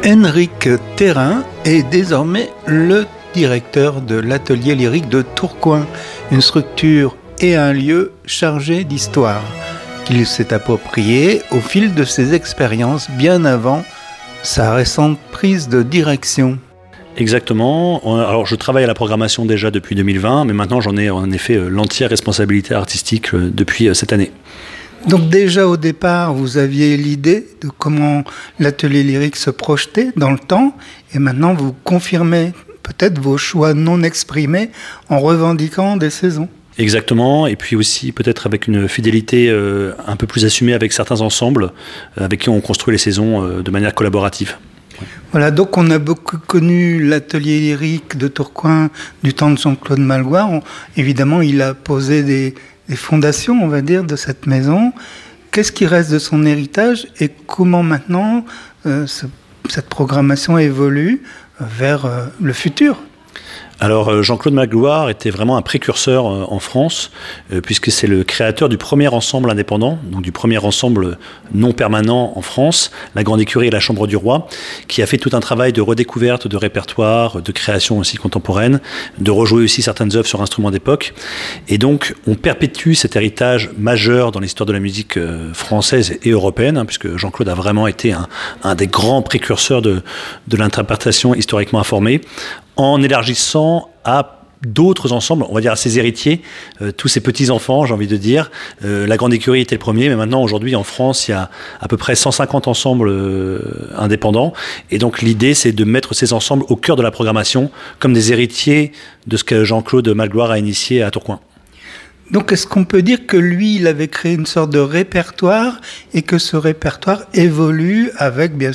Henrik Thérin est désormais le directeur de l'Atelier lyrique de Tourcoing, une structure et un lieu chargé d'histoire qu'il s'est approprié au fil de ses expériences bien avant sa récente prise de direction. Exactement. Alors je travaille à la programmation déjà depuis 2020, mais maintenant j'en ai en effet l'entière responsabilité artistique depuis cette année. Donc déjà au départ, vous aviez l'idée de comment l'atelier lyrique se projetait dans le temps, et maintenant vous confirmez peut-être vos choix non exprimés en revendiquant des saisons. Exactement, et puis aussi peut-être avec une fidélité un peu plus assumée avec certains ensembles avec qui on construit les saisons de manière collaborative. Voilà, donc on a beaucoup connu l'atelier lyrique de Tourcoing du temps de Jean-Claude Malgoire. Évidemment, il a posé des fondations, on va dire, de cette maison. Qu'est-ce qui reste de son héritage et comment maintenant cette programmation évolue vers le futur ? Alors Jean-Claude Magloire était vraiment un précurseur en France, puisque c'est le créateur du premier ensemble indépendant, donc du premier ensemble non permanent en France, la Grande Écurie et la Chambre du Roi, qui a fait tout un travail de redécouverte de répertoire, de création aussi contemporaine, de rejouer aussi certaines œuvres sur instruments d'époque. Et donc on perpétue cet héritage majeur dans l'histoire de la musique française et européenne, puisque Jean-Claude a vraiment été un des grands précurseurs de l'interprétation historiquement informée, en élargissant à d'autres ensembles, on va dire à ses héritiers, tous ses petits-enfants, j'ai envie de dire. La Grande Écurie était le premier, mais maintenant, aujourd'hui, en France, il y a à peu près 150 ensembles indépendants. Et donc, l'idée, c'est de mettre ces ensembles au cœur de la programmation, comme des héritiers de ce que Jean-Claude Malgoire a initié à Tourcoing. Donc, est-ce qu'on peut dire que lui, il avait créé une sorte de répertoire et que ce répertoire évolue avec, bien